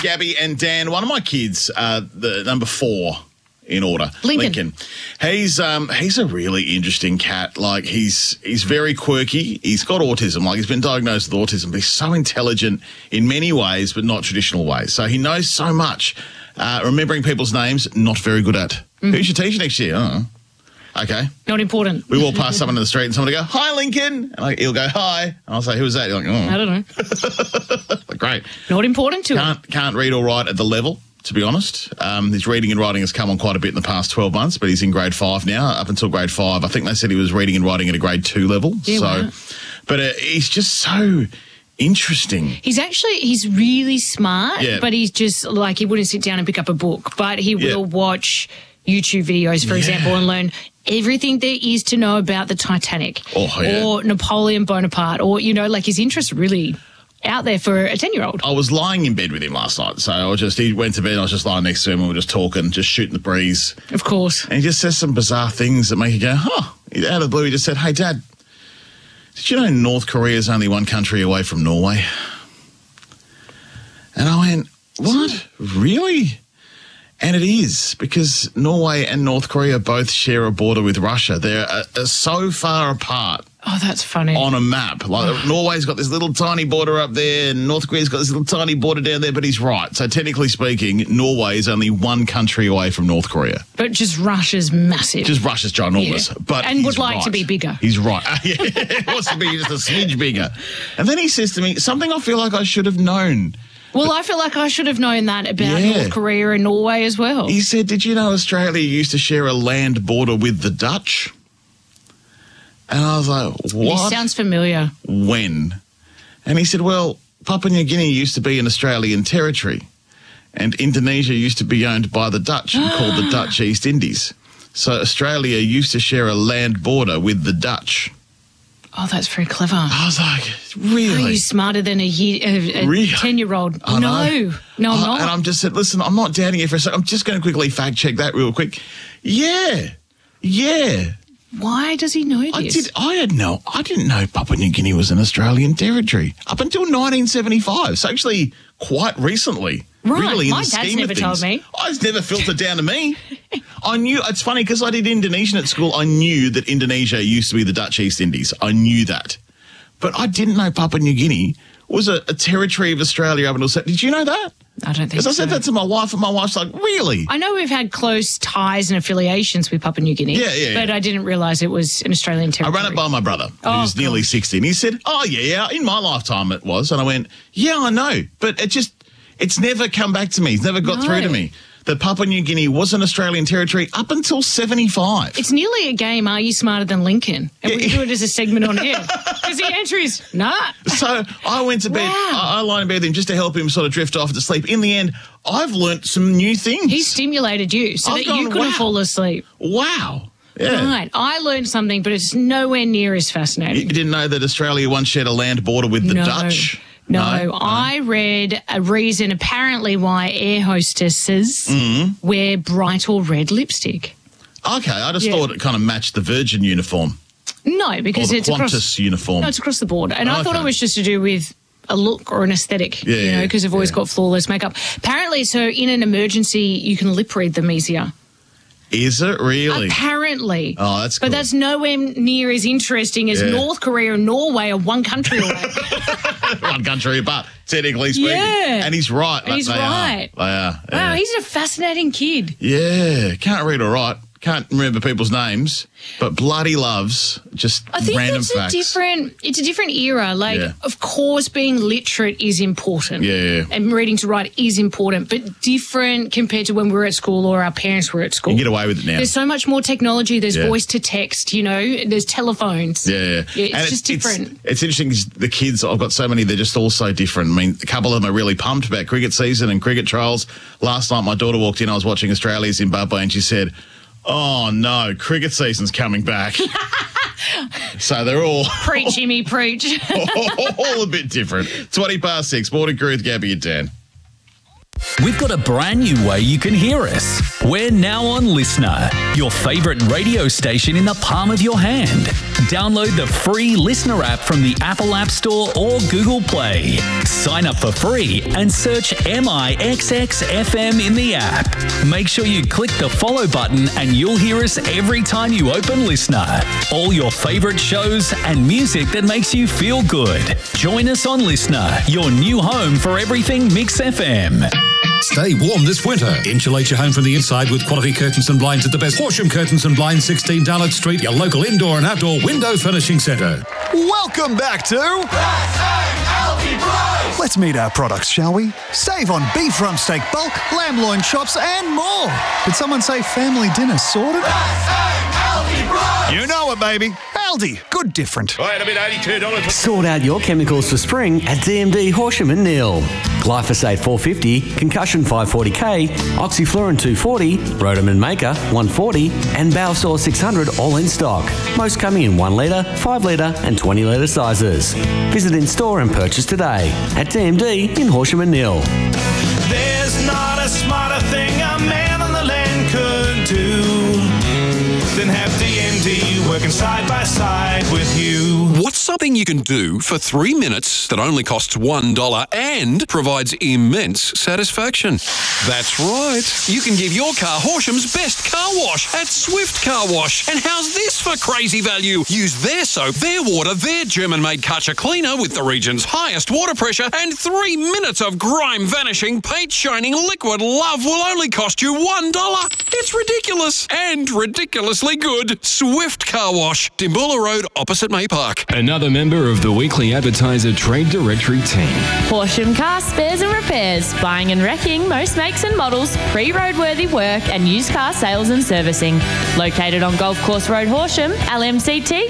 Gabby and Dan. One of my kids, the number 4 in order, Lincoln. He's a really interesting cat. Like he's very quirky. He's got autism. Like he's been diagnosed with autism, but he's so intelligent in many ways, but not traditional ways. So he knows so much. Remembering people's names, not very good at. Who's your teacher next year? Okay. Not important. We walk past someone in the street and someone will go, "Hi, Lincoln." And he'll go, "Hi." And I'll say, "Who's that?" You're like, "Oh." I don't know. Great. Not important to him. Can't read or write at the level, to be honest. His reading and writing has come on quite a bit in the past 12 months, but he's in grade 5 now. Up until grade 5, I think they said he was reading and writing at a grade 2 level. Yeah, wow. But he's just so interesting. He's really smart, but he's just like, he wouldn't sit down and pick up a book, but he will watch YouTube videos, for example, and learn everything there is to know about the Titanic or Napoleon Bonaparte, or, like his interests really out there for a 10-year-old. I was lying in bed with him last night. So he went to bed and I was just lying next to him and we were just talking, just shooting the breeze. Of course. And he just says some bizarre things that make you go, out of the blue, he just said, "Hey, Dad, did you know North Korea is only one country away from Norway?" And I went, "What? Really?" And it is, because Norway and North Korea both share a border with Russia. They're so far apart. Oh, that's funny. On a map. Like Norway's got this little tiny border up there and North Korea's got this little tiny border down there, but he's right. So technically speaking, Norway is only one country away from North Korea. But just Russia's massive. Just Russia's ginormous. Yeah. But and would like to be bigger. He's right. He wants to be just a smidge bigger. And then he says to me, something I feel like I should have known. Well, I feel like I should have known that about North Korea and Norway as well. He said, "Did you know Australia used to share a land border with the Dutch?" And I was like, "What?" It sounds familiar. When? And he said, "Well, Papua New Guinea used to be an Australian territory and Indonesia used to be owned by the Dutch and called the Dutch East Indies. So Australia used to share a land border with the Dutch." Oh, that's very clever. I was like, really? Are you smarter than a 10-year-old? No, I'm not. And I'm just said, "Listen, I'm not doubting you for a second. I'm just going to quickly fact check that real quick." Yeah. Why does he know this? I didn't know Papua New Guinea was an Australian territory up until 1975. So actually quite recently. Right. Really, in My the dad's scheme never of things. told me. It's never filtered down to me. I knew, it's funny because I did Indonesian at school. I knew that Indonesia used to be the Dutch East Indies. I knew that. But I didn't know Papua New Guinea was a territory of Australia up until... Did you know that? I don't think so. Because I said that to my wife, and my wife's like, "Really?" I know we've had close ties and affiliations with Papua New Guinea. Yeah. But I didn't realise it was an Australian territory. I ran it by my brother, who's nearly 60, and he said, "Oh, yeah, in my lifetime it was." And I went, "Yeah, I know, but it's never come back to me. It's never got through to me that Papua New Guinea was an Australian territory up until 75. It's nearly a game, Are You Smarter Than Lincoln? And we can do it as a segment on air. Because the answer is, nah. So I went to bed. Wow. I lied in bed with him just to help him sort of drift off to sleep. In the end, I've learnt some new things. He stimulated you so that you couldn't fall asleep. Wow. Yeah. Right. I learned something, but it's nowhere near as fascinating. You didn't know that Australia once shared a land border with the Dutch? No, I read a reason apparently why air hostesses wear bright or red lipstick. Okay, I just thought it kind of matched the Virgin uniform. No, because or the it's Qantas uniform. No, it's across the board. And I thought it was just to do with a look or an aesthetic, because they've always got flawless makeup. Apparently, so in an emergency, you can lip read them easier. Is it really? Apparently. Oh, that's cool. But that's nowhere near as interesting as North Korea and Norway are one country away. One country apart, technically speaking. Yeah. And he's right. He's right. They are. Wow, he's a fascinating kid. Yeah. Can't read or write. Can't remember people's names, but bloody loves just random facts. It's a different era. Like, of course, being literate is important. Yeah. And reading to write is important, but different compared to when we were at school or our parents were at school. You get away with it now. There's so much more technology. There's voice to text, there's telephones. Yeah. It's just different. It's interesting because the kids, I've got so many, they're just all so different. I mean, a couple of them are really pumped about cricket season and cricket trials. Last night, my daughter walked in, I was watching Australia-Zimbabwe, and she said, "Oh, no, cricket season's coming back." So they're all... Preach, Jimmy, preach. all a bit different. 6:20, Morning Crew with Gabby and Dan. We've got a brand new way you can hear us. We're now on Listener, your favourite radio station in the palm of your hand. Download the free Listener app from the Apple App Store or Google Play. Sign up for free and search MIXXFM in the app. Make sure you click the follow button and you'll hear us every time you open Listener. All your favourite shows and music that makes you feel good. Join us on Listener, your new home for everything Mix FM. Stay warm this winter. Insulate your home from the inside with quality curtains and blinds at the best. Horsham Curtains and Blinds, 16 Dallard Street, your local indoor and outdoor window furnishing centre. Welcome back to... Let's meet our products, shall we? Save on beef rump steak bulk, lamb loin chops and more. Did someone say family dinner sorted? You know it, baby. Aldi. Good different. Wait a bit, $82. Sort out your chemicals for spring at DMD Horsham and Neil. Glyphosate 450, Concussion 540k, Oxyfluorine 240, Rodeman Maker 140 and Balsor 600 all in stock. Most coming in 1 litre, 5 litre and 20 litre sizes. Visit in store and purchase today at DMD in Horsham and Neil. There's not a smarter thing a man on the land could do than have DMD working side by side with you. What's something you can do for 3 minutes that only costs $1 and provides immense satisfaction? That's right. You can give your car Horsham's best car wash at Swift Car Wash. And how's this for crazy value? Use their soap, their water, their German-made Karcher cleaner with the region's highest water pressure and 3 minutes of grime-vanishing, paint-shining liquid love will only cost you $1. It's ridiculous and ridiculously good. Swift Car Wash, Dimboola Road, opposite May Park. Another member of the Weekly Advertiser Trade Directory team. Horsham Car Spares and Repairs. Buying and wrecking most makes and models, pre-roadworthy work and used car sales and servicing. Located on Golf Course Road, Horsham, LMCT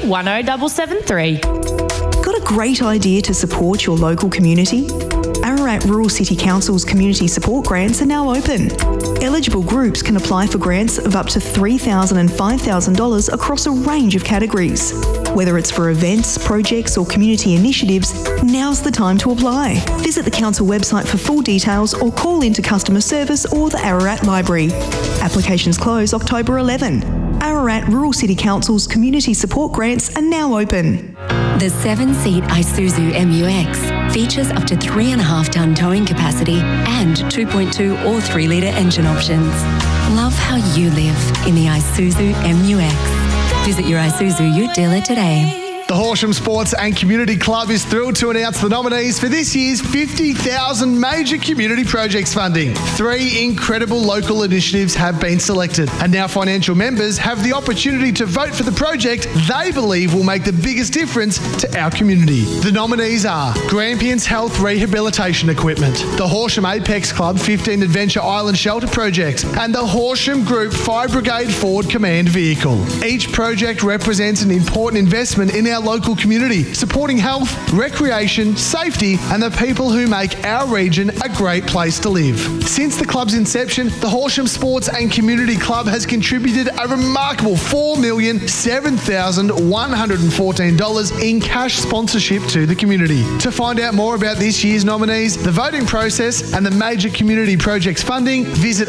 10773. Got a great idea to support your local community? Ararat Rural City Council's community support grants are now open. Eligible groups can apply for grants of up to $3,000 and $5,000 across a range of categories. Whether it's for events, projects or community initiatives, now's the time to apply. Visit the council website for full details or call into customer service or the Ararat Library. Applications close October 11. Ararat Rural City Council's community support grants are now open. The 7-seat Isuzu MU-X features up to 3.5-tonne towing capacity and 2.2 or 3-litre engine options. Love how you live in the Isuzu MU-X. Visit your Isuzu Ute dealer today. The Horsham Sports and Community Club is thrilled to announce the nominees for this year's 50,000 Major Community Projects funding. 3 incredible local initiatives have been selected, and now financial members have the opportunity to vote for the project they believe will make the biggest difference to our community. The nominees are Grampians Health Rehabilitation Equipment, the Horsham Apex Club 15 Adventure Island Shelter Project, and the Horsham Group Fire Brigade Ford Command Vehicle. Each project represents an important investment in our local community, supporting health, recreation, safety, and the people who make our region a great place to live. Since the club's inception, the Horsham Sports and Community Club has contributed a remarkable $4,007,114 in cash sponsorship to the community. To find out more about this year's nominees, the voting process, and the Major Community Projects funding, visit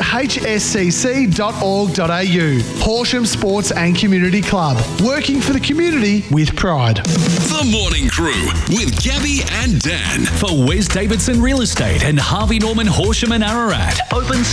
hscc.org.au. Horsham Sports and Community Club, working for the community with pride. The Morning Crew with Gabby and Dan. For Wes Davidson Real Estate and Harvey Norman Horsham and Ararat. Open